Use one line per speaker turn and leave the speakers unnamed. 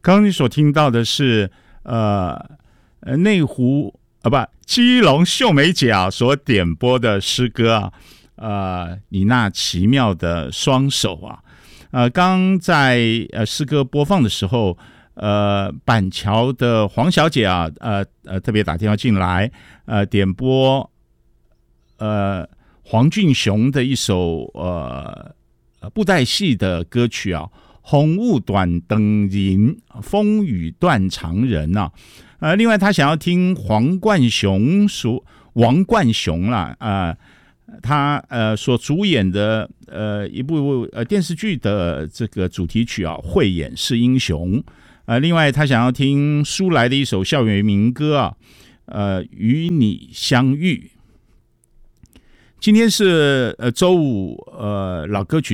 刚刚你所听到的是内湖基隆秀美姐所点播的诗歌你那奇妙的双手刚在诗歌播放的时候，板桥的黄小姐特别打电话进来，点播黄俊雄的一首布袋戏的歌曲红雾短灯银，风雨断肠人另外他想要听王冠雄他所主演的一部电视剧的这个主题曲慧眼识英雄另外他想要听苏来的一首校园民歌与你相遇。今天是周五老歌曲